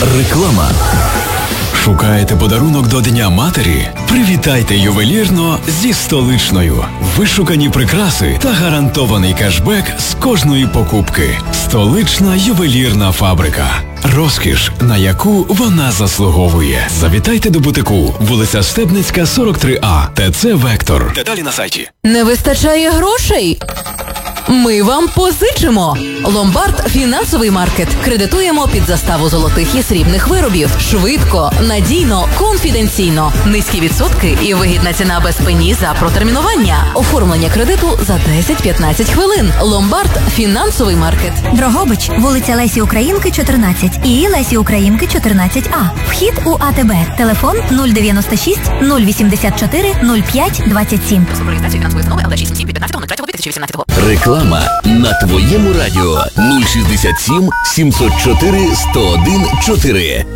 Реклама. Шукаєте подарунок до Дня матері? Привітайте ювелірно зі Столичною. Вишукані прикраси та гарантований кешбек з кожної покупки. Столична ювелірна фабрика. Розкіш, на яку вона заслуговує. Завітайте до бутику. Вулиця Стебницька, 43А. ТЦ «Вектор». Деталі на сайті. Не вистачає грошей? Ми вам позичимо. Ломбард – фінансовий маркет. Кредитуємо під заставу золотих і срібних виробів. Швидко, надійно, конфіденційно. Низькі відсотки і вигідна ціна без пені за протермінування. Оформлення кредиту за 10-15 хвилин. Ломбард – фінансовий маркет. Дрогобич, вулиця Лесі Українки, 14 і Лесі Українки, 14А. Вхід у АТБ. Телефон 096 084 05 27. Реклама на твоєму радіо 067 704 101 4.